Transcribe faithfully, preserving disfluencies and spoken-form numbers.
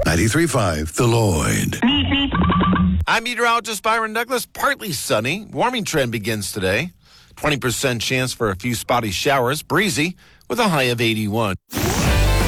ninety-three point five The Lloyd. I'm meteorologist Byron Douglas. Partly sunny. Warming trend begins today. twenty percent chance for a few spotty showers. Breezy with a high of eighty-one.